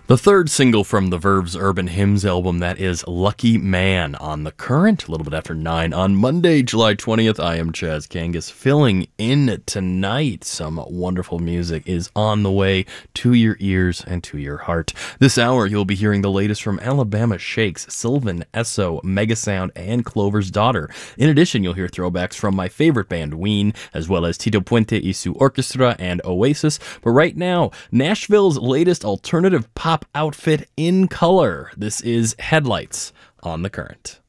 The third single from the Verve's Urban Hymns album, that is Lucky Man on The Current, a little bit after 9 on Monday, July 20th. I am Chaz Kangas, filling in tonight. Some wonderful music is on the way to your ears and to your heart. This hour, you'll be hearing the latest from Alabama Shakes, Sylvan Esso, Megasound, and Clover's Daughter. In addition, you'll hear throwbacks from my favorite band, Ween, as well as Tito Puente y su Orchestra and Oasis. But right now, Nashville's latest alternative pop outfit in color. This is Headlights on The Current.